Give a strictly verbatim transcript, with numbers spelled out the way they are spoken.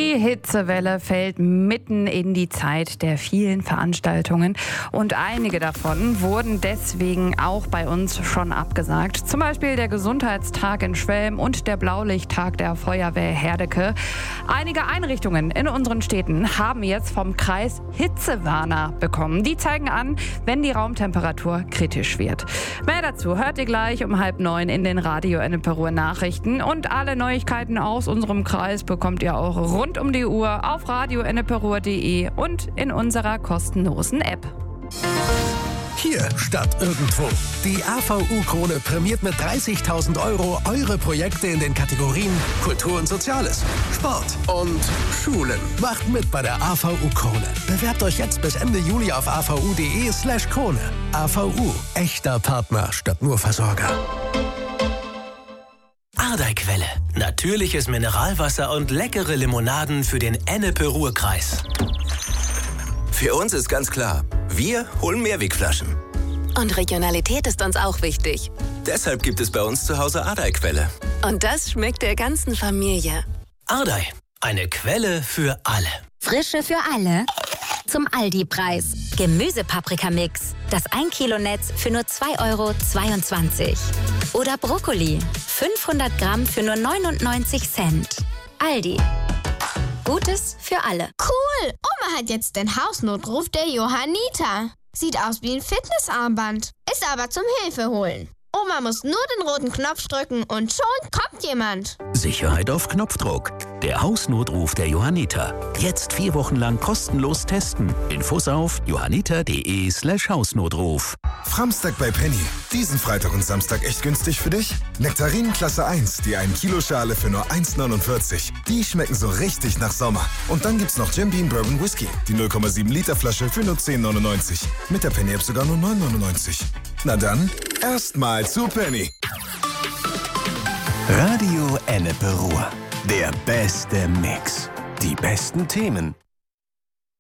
Die Hitzewelle fällt mitten in die Zeit der vielen Veranstaltungen und einige davon wurden deswegen auch bei uns schon abgesagt. Zum Beispiel der Gesundheitstag in Schwelm und der Blaulichttag der Feuerwehr Herdecke. Einige Einrichtungen in unseren Städten haben jetzt vom Kreis Hitzewarner bekommen. Die zeigen an, wenn die Raumtemperatur kritisch wird. Mehr dazu hört ihr gleich um halb neun in den Radio Ennepe-Ruhr Nachrichten. Und alle Neuigkeiten aus unserem Kreis bekommt ihr auch rund um die Uhr auf radio ennepe ruhr punkt de und in unserer kostenlosen App. Hier statt irgendwo. Die A V U-Krone prämiert mit dreißigtausend Euro eure Projekte in den Kategorien Kultur und Soziales, Sport und Schulen. Macht mit bei der A V U-Krone. Bewerbt euch jetzt bis Ende Juli auf a v u punkt de slash Krone. A V U, echter Partner statt nur Versorger. Ardeiquelle. Natürliches Mineralwasser und leckere Limonaden für den Ennepe-Ruhr-Kreis. Für uns ist ganz klar, wir holen Mehrwegflaschen. Und Regionalität ist uns auch wichtig. Deshalb gibt es bei uns zu Hause Ardei-Quelle. Und das schmeckt der ganzen Familie. Ardei, eine Quelle für alle. Frische für alle zum Aldi-Preis. Gemüsepaprikamix. Das ein Kilo Netz für nur zwei Euro zweiundzwanzig. Oder Brokkoli. fünfhundert Gramm für nur neunundneunzig Cent. Aldi. Gutes für alle. Cool! Oma hat jetzt den Hausnotruf der Johanniter. Sieht aus wie ein Fitnessarmband. Ist aber zum Hilfe holen. Oma muss nur den roten Knopf drücken und schon kommt jemand. Sicherheit auf Knopfdruck. Der Hausnotruf der Johanniter. Jetzt vier Wochen lang kostenlos testen. Infos auf johanniter.de slash Hausnotruf. Framstag bei Penny. Diesen Freitag und Samstag echt günstig für dich? Nektarinen Klasse eins, die ein Kilo Schale für nur eins neunundvierzig. Die schmecken so richtig nach Sommer. Und dann gibt's noch Jim Beam Bourbon Whisky. Die null Komma sieben Liter Flasche für nur zehn neunundneunzig. Mit der Penny App sogar nur neun neunundneunzig. Na dann, erstmal zu Penny. Radio Ennepe-Ruhr. Der beste Mix. Die besten Themen,